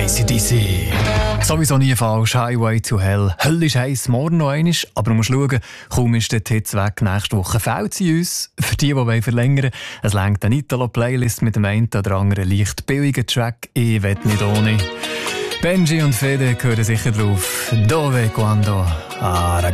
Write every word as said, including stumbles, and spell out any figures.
A C D C. Sowieso nie falsch, Highway to Hell. Hölle ist heiß, morgen noch einmal, aber du musst schauen, kaum ist der Hitz weg, nächste Woche fehlt sie uns. Für die, die verlängern wollen, es reicht eine Italo-Playlist mit dem einen oder anderen leicht billigen Track, ich will nicht ohne. Benji und Fede gehören sicher drauf. Dove quando a ragazzi.